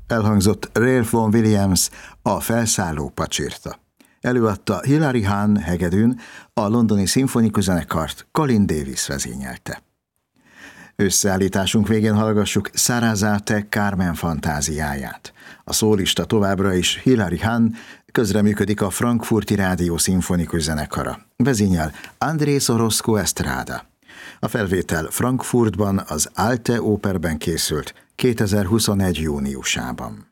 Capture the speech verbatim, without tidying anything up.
Elhangzott Ralph Vaughan Williams, a felszálló pacsirta. Előadta Hilary Hahn hegedűn, a londoni szimfonikus zenekart Colin Davis vezényelte. Összeállításunk végén hallgassuk Sarasate Carmen fantáziáját. A szólista továbbra is Hilary Hahn, közreműködik a Frankfurti Rádió szimfonikus zenekara. Vezényel Andrés Orozco Estrada. A felvétel Frankfurtban az Alte Operben készült kétezer-huszonegy júniusában.